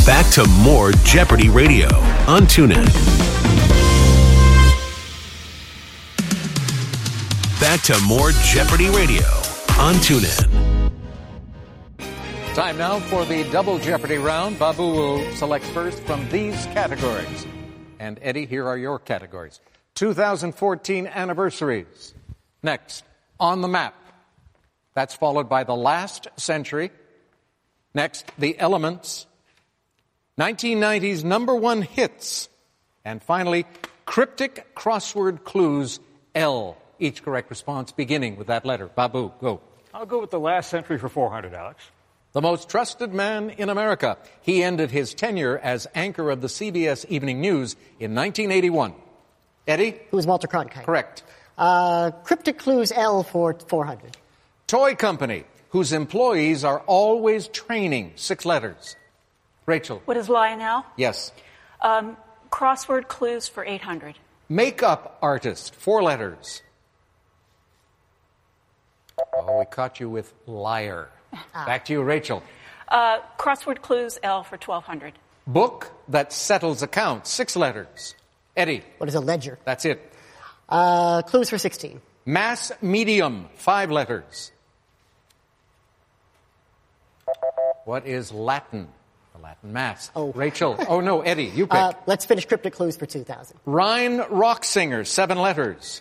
Back to more Jeopardy Radio on TuneIn. Back to more Jeopardy Radio on TuneIn. Time now for the double Jeopardy round. Babu will select first from these categories. And Eddie, here are your categories. 2014 anniversaries. Next, on the map. That's followed by the last century. Next, the elements. 1990s number one hits. And finally, cryptic crossword clues, L. Each correct response beginning with that letter. Babu, go. I'll go with the last century for 400, Alex. The most trusted man in America. He ended his tenure as anchor of the CBS Evening News in 1981. Eddie? Who was Walter Cronkite. Correct. Cryptic clues, L for 400. Toy company, whose employees are always training. 6 letters. Rachel? What is Lionel? Yes. Crossword clues for 800. Makeup artist, 4 letters. Oh, we caught you with liar. Back to you, Rachel. Crossword clues, L for 1200. Book that settles accounts, 6 letters. Eddie? What is a ledger? That's it. Clues for 16. Mass medium, 5 letters. What is Latin? The Latin Mass. Oh. Rachel. Oh, no, Eddie, you pick. Let's finish cryptic clues for 2000. Rhine rock singer, 7 letters.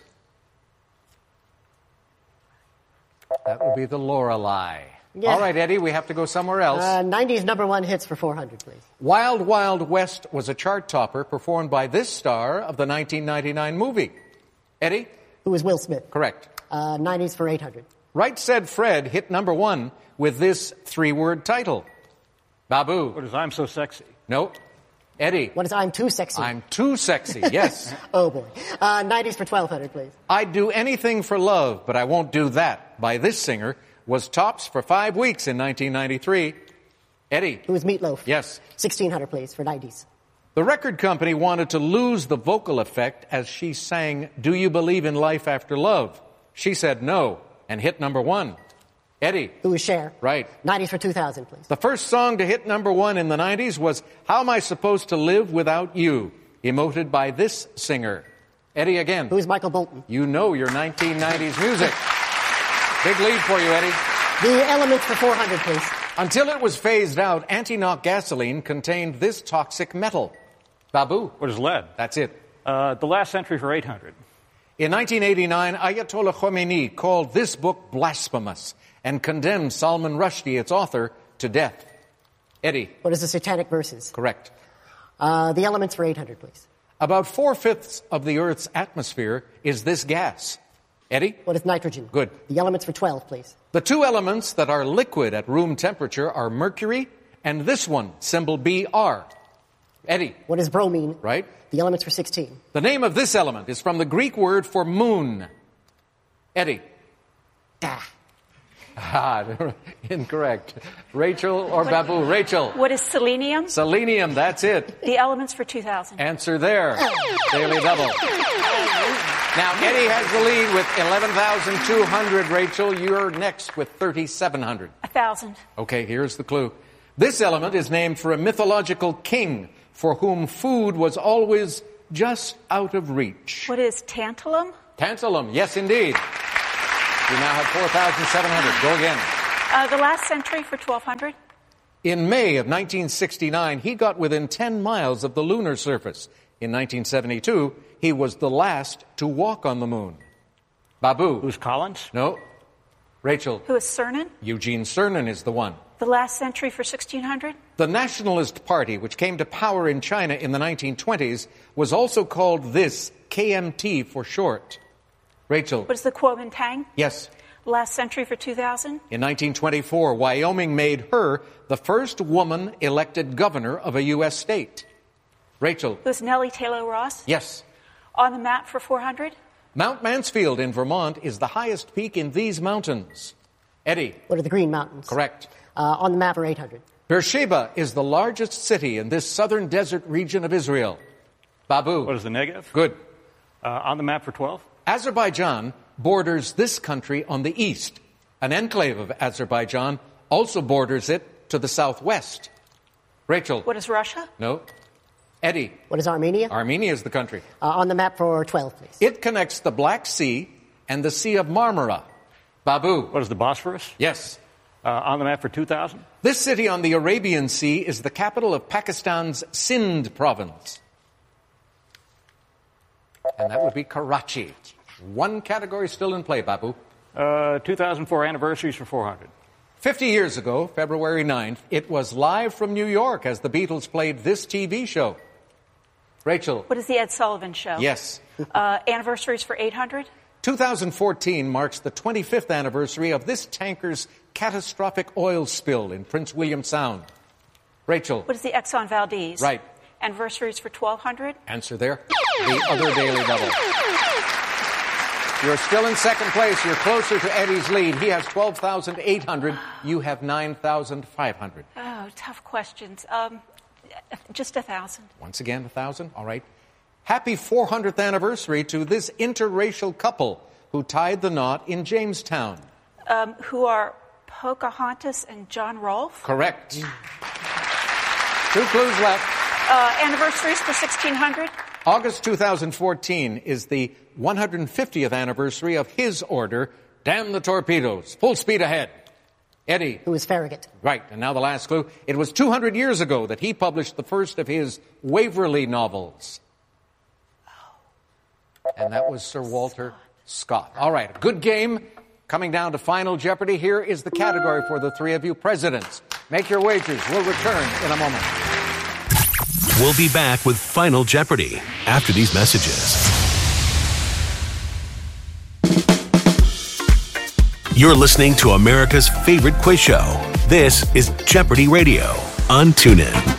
That would be the Lorelei. Yeah. All right, Eddie, we have to go somewhere else. 90s number one hits for 400, please. Wild Wild West was a chart topper performed by this star of the 1999 movie. Eddie? Who was Will Smith. Correct. 90s for 800. Right Said Fred hit number 1 with this 3-word title. Babu? What is I'm So Sexy? No. Eddie? What is I'm Too Sexy? I'm Too Sexy, yes. Oh, boy. 90s for 1200, please. I'd Do Anything for Love, But I Won't Do That by this singer was tops for 5 weeks in 1993. Eddie? Who was Meatloaf? Yes. 1600, please, for 90s. The record company wanted to lose the vocal effect as she sang Do You Believe in Life After Love? She said no and hit number 1. Eddie? Who was Cher? Right. 90s for 2000, please. The first song to hit number 1 in the 90s was How Am I Supposed to Live Without You? Emoted by this singer. Eddie again. Who is Michael Bolton? You know your 1990s music. Big lead for you, Eddie. The elements for 400, please. Until it was phased out, anti-knock gasoline contained this toxic metal. Babu? What is lead? That's it. The last century for 800. In 1989, Ayatollah Khomeini called this book blasphemous and condemned Salman Rushdie, its author, to death. Eddie? What is the Satanic Verses? Correct. The elements for 800, please. About 4/5 of the Earth's atmosphere is this gas. Eddie? What is nitrogen? Good. The elements for 12, please. The 2 elements that are liquid at room temperature are mercury and this one, symbol Br. Eddie? What is bromine? Right. The elements for 16. The name of this element is from the Greek word for moon. Eddie? Incorrect. Rachel or Babu? Rachel. What is selenium? Selenium, that's it. The elements for 2000. Answer there. Daily double. Now, Eddie has the lead with 11,200. Rachel, you're next with 3,700. 1,000. Okay, here's the clue. This element is named for a mythological king for whom food was always just out of reach. What is tantalum? Tantalum, yes, indeed. You now have 4,700. Go again. The last century for 1,200. In May of 1969, he got within 10 miles of the lunar surface. In 1972, he was the last to walk on the moon. Babu. Who's Collins? No. Rachel. Who is Cernan? Eugene Cernan is the one. The last century for 1,600. The Nationalist Party, which came to power in China in the 1920s, was also called this, KMT for short. Rachel. What is the Kuomintang? Yes. Last century for 2000. In 1924, Wyoming made her the first woman elected governor of a U.S. state. Rachel. Who is Nellie Taylor Ross? Yes. On the map for 400. Mount Mansfield in Vermont is the highest peak in these mountains. Eddie. What are the Green Mountains? Correct. On the map for 800. Beersheba is the largest city in this southern desert region of Israel. Babu. What is the negative? Good. On the map for 12. Azerbaijan borders this country on the east. An enclave of Azerbaijan also borders it to the southwest. Rachel. What is Russia? No. Eddie. What is Armenia? Armenia is the country. On the map for 12, please. It connects the Black Sea and the Sea of Marmara. Babu. What is the Bosphorus? Yes. On the map for 2000? This city on the Arabian Sea is the capital of Pakistan's Sindh province. And that would be Karachi. One category still in play, Babu. 2004 anniversaries for 400. 50 years ago, February 9th, it was live from New York as the Beatles played this TV show. Rachel. What is the Ed Sullivan Show? Yes. Anniversaries for 800? 2014 marks the 25th anniversary of this tanker's catastrophic oil spill in Prince William Sound. Rachel. What is the Exxon Valdez? Right. Anniversaries for 1200? Answer there. The other daily double. You're still in second place. You're closer to Eddie's lead. He has 12,800. You have 9,500. Oh, tough questions. Just 1,000. Once again, 1,000. All right. Happy 400th anniversary to this interracial couple who tied the knot in Jamestown. Who are Pocahontas and John Rolfe? Correct. 2 clues left. Anniversaries for 1600? August 2014 is the 150th anniversary of his order, Damn the Torpedoes, full speed ahead. Eddie. Who is Farragut? Right, and now the last clue. It was 200 years ago that he published the first of his Waverley novels. And that was Sir Walter Scott. All right, good game. Coming down to Final Jeopardy, here is the category for the three of you presidents. Make your wagers. We'll return in a moment. We'll be back with Final Jeopardy after these messages. You're listening to America's favorite quiz show. This is Jeopardy Radio on TuneIn.